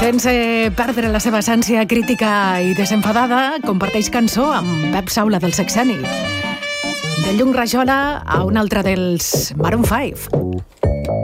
Sense perdre la seva essència crítica i desenfadada, comparteix cançó amb Pep Saula del Sexeni. De Llung Rajola a un altre dels Maroon 5.